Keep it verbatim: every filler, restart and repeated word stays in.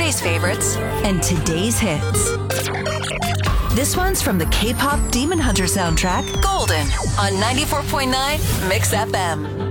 yesterday's favorites and today's hits. This one's from the K-pop Demon Hunter soundtrack, Golden, on ninety-four point nine Mix F M.